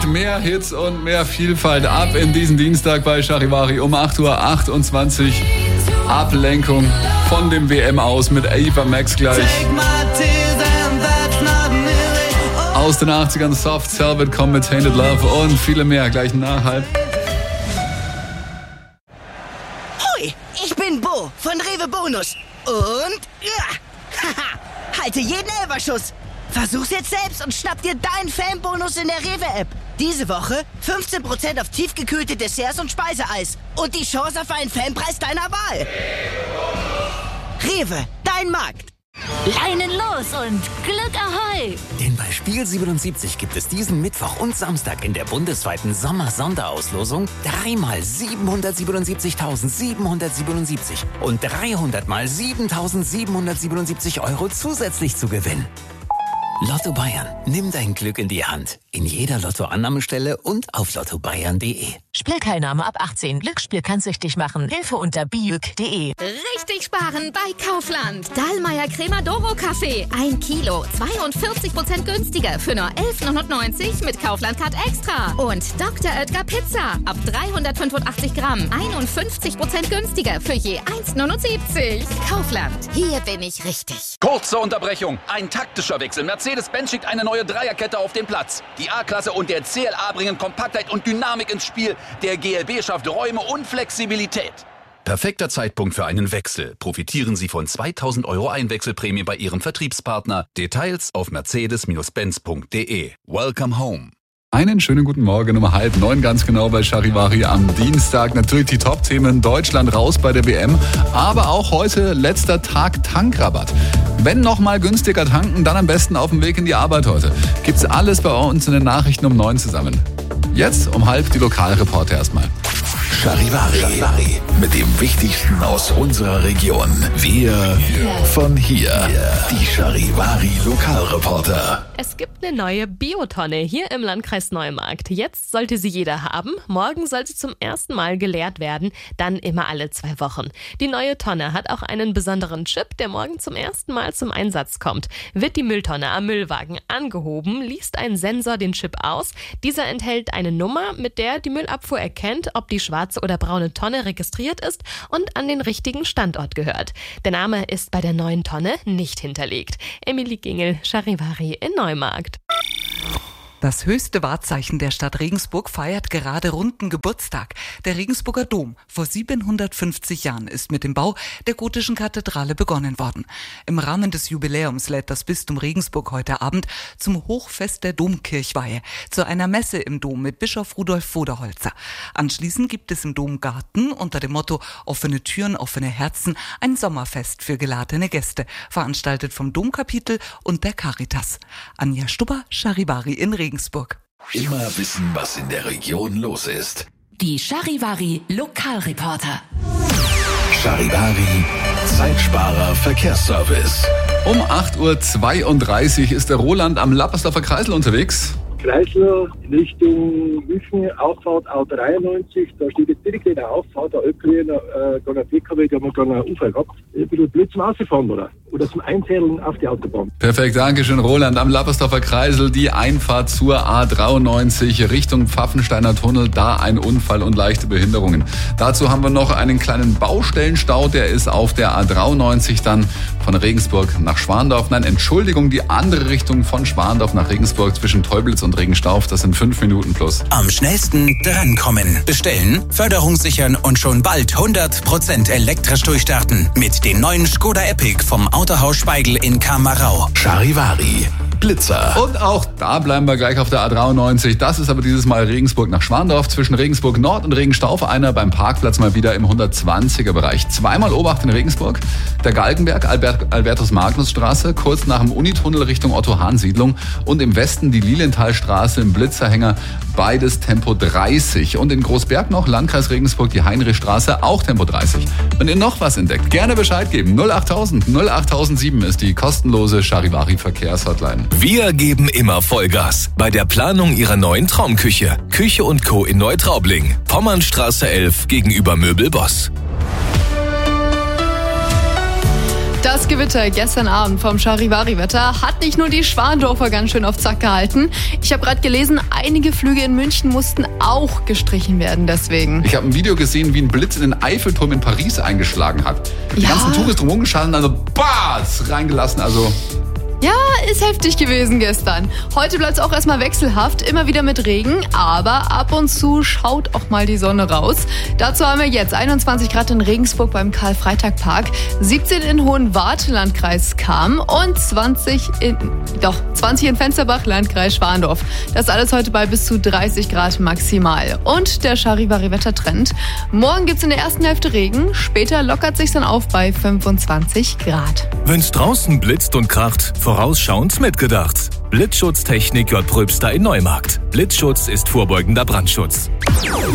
mit mehr Hits und mehr Vielfalt ab in diesen Dienstag bei Charivari um 8:28 Uhr. Ablenkung von dem WM aus mit Ava Max gleich. Aus den 80ern Soft Velvet kommen mit Tainted Love und viele mehr gleich nach halb. Hoi, ich bin Bo von Rewe Bonus. Und halte jeden Elferschuss. Versuch's jetzt selbst und schnapp dir deinen Fanbonus in der Rewe-App. Diese Woche 15% auf tiefgekühlte Desserts und Speiseeis. Und die Chance auf einen Fanpreis deiner Wahl. Rewe, dein Markt. Leinen los und Glück Ahoi! Denn bei Spiel 77 gibt es diesen Mittwoch und Samstag in der bundesweiten Sommer-Sonderauslosung 3 mal 777.777 und 300 mal 7.777 € zusätzlich zu gewinnen. Lotto Bayern, nimm dein Glück in die Hand. In jeder Lottoannahmestelle und auf lottobayern.de. Spielteilnahme ab 18. Glücksspiel kann süchtig machen. Hilfe unter biüg.de. Richtig sparen bei Kaufland. Dallmayr Cremadoro Kaffee. 1 Kilo. 42% günstiger für nur 11,99 mit Kaufland-Card Extra. Und Dr. Oetker Pizza. Ab 385 Gramm. 51% günstiger für je 1,79. Kaufland. Hier bin ich richtig. Kurze Unterbrechung. Ein taktischer Wechsel. Mercedes-Benz schickt eine neue Dreierkette auf den Platz. Die A-Klasse und der CLA bringen Kompaktheit und Dynamik ins Spiel. Der GLB schafft Räume und Flexibilität. Perfekter Zeitpunkt für einen Wechsel. Profitieren Sie von 2.000 € Einwechselprämie bei Ihrem Vertriebspartner. Details auf mercedes-benz.de. Welcome home. Einen schönen guten Morgen um 8:30 ganz genau bei Charivari am Dienstag. Natürlich die Top-Themen: Deutschland raus bei der WM, aber auch heute letzter Tag Tankrabatt. Wenn noch mal günstiger tanken, dann am besten auf dem Weg in die Arbeit heute. Gibt's alles bei uns in den Nachrichten um 9 zusammen. Jetzt um 8:30 die Lokalreporter erstmal. Charivari. Mit dem Wichtigsten aus unserer Region. Wir von hier. Die Charivari Lokalreporter. Es gibt eine neue Biotonne hier im Landkreis Neumarkt. Jetzt sollte sie jeder haben. Morgen soll sie zum ersten Mal geleert werden, dann immer alle 2 Wochen. Die neue Tonne hat auch einen besonderen Chip, der morgen zum ersten Mal zum Einsatz kommt. Wird die Mülltonne am Müllwagen angehoben, liest ein Sensor den Chip aus. Dieser enthält eine Nummer, mit der die Müllabfuhr erkennt, ob die schwarze oder braune Tonne registriert ist und an den richtigen Standort gehört. Der Name ist bei der neuen Tonne nicht hinterlegt. Emily Gingel, Charivari in Neumarkt. Das höchste Wahrzeichen der Stadt Regensburg feiert gerade runden Geburtstag. Der Regensburger Dom. Vor 750 Jahren ist mit dem Bau der gotischen Kathedrale begonnen worden. Im Rahmen des Jubiläums lädt das Bistum Regensburg heute Abend zum Hochfest der Domkirchweihe zu einer Messe im Dom mit Bischof Rudolf Voderholzer. Anschließend gibt es im Domgarten unter dem Motto Offene Türen, offene Herzen ein Sommerfest für geladene Gäste, veranstaltet vom Domkapitel und der Caritas. Anja Stubber, Charivari in Regensburg. Immer wissen, was in der Region los ist. Die Charivari Lokalreporter. Charivari Zeitsparer Verkehrsservice. Um 8:32 Uhr ist der Roland am Lappersdorfer Kreisel unterwegs. Kreisel in Richtung München, Auffahrt A93, da steht jetzt direkt in der Auffahrt der Ökli, ein PKW, der hat einen Unfall gehabt. Ein bisschen blöd zum Ausfahren, oder zum Einfädeln auf die Autobahn. Perfekt, danke schön Roland am Lappersdorfer Kreisel, die Einfahrt zur A93 Richtung Pfaffensteiner Tunnel, da ein Unfall und leichte Behinderungen. Dazu haben wir noch einen kleinen Baustellenstau, der ist auf der A93 dann von Regensburg nach Schwandorf. Nein, Entschuldigung, die andere Richtung von Schwandorf nach Regensburg zwischen Teublitz und Regenstauf, das sind 5 Minuten plus. Am schnellsten drankommen. Bestellen, Förderung sichern und schon bald 100% elektrisch durchstarten. Mit dem neuen Skoda Epic vom Autohaus Speigl in Kamerau. Charivari Blitzer. Und auch da bleiben wir gleich auf der A93. Das ist aber dieses Mal Regensburg nach Schwandorf zwischen Regensburg Nord und Regenstauf. Einer beim Parkplatz mal wieder im 120er Bereich. Zweimal Obacht in Regensburg. Der Galgenberg, Albertus-Magnus-Straße, kurz nach dem Unitunnel Richtung Otto-Hahn-Siedlung. Und im Westen die Lilienthalstraße im Blitzerhänger. Beides Tempo 30. Und in Großberg noch, Landkreis Regensburg, die Heinrichstraße, auch Tempo 30. Wenn ihr noch was entdeckt, gerne Bescheid geben. 08000 08007 ist die kostenlose Charivari Verkehrshotline. Wir geben immer Vollgas bei der Planung Ihrer neuen Traumküche. Küche & Co. in Neutraubling. Pommernstraße 11 gegenüber Möbelboss. Das Gewitter gestern Abend vom Charivari-Wetter hat nicht nur die Schwandorfer ganz schön auf Zack gehalten. Ich habe gerade gelesen, einige Flüge in München mussten auch gestrichen werden deswegen. Ich habe ein Video gesehen, wie ein Blitz in den Eiffelturm in Paris eingeschlagen hat. Die ganzen Touristen rumgeschalten, also Bats reingelassen, also... Ja, ist heftig gewesen gestern. Heute bleibt es auch erstmal wechselhaft, immer wieder mit Regen, aber ab und zu schaut auch mal die Sonne raus. Dazu haben wir jetzt 21 Grad in Regensburg beim Karl-Freitag-Park, 17 in Hohenwart, Landkreis Cham und 20 in Fensterbach, Landkreis Schwandorf. Das alles heute bei bis zu 30 Grad maximal. Und der Charivari-Wettertrend. Morgen gibt es in der ersten Hälfte Regen, später lockert sich dann auf bei 25 Grad. Wenn's draußen blitzt und kracht, vorausschauend mitgedacht. Blitzschutztechnik J. Pröbster in Neumarkt. Blitzschutz ist vorbeugender Brandschutz.